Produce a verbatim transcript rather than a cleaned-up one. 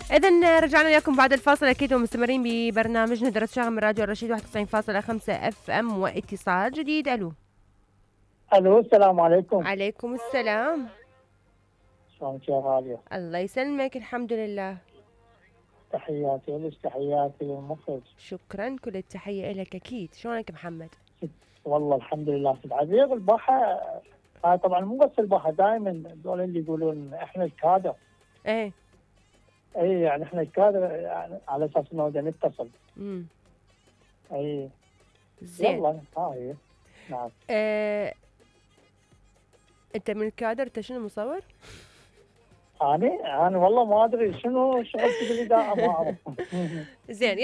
إذن رجعنا لكم بعد الفاصل أكيد ومستمرين ببرنامج ندرة شغم من راديو الرشيد واحد وتسعين فاصلة خمسة اف ام واتصال جديد. ألو. الو السلام عليكم. عليكم السلام. شلونك يا غالية؟ الله يسلمك، الحمد لله. تحياتي لك، تحياتي للمخرج. شكرا، كل التحية لك أكيد. شلونك محمد؟ والله الحمد لله. سيد عزيز الباحة آه طبعا مو بس الباحة، دائما دول اللي يقولون احنا الكادر. ايه اي يعني احنا الكادر يعني على اساس انه بدنا نتصل. امم اي زين. يلا هاي. نعم. آه، انت من الكادر، انت شنو مصور؟ انا انا والله ما ادري شنو شغلتي بالاداره، ما اعرف. زين.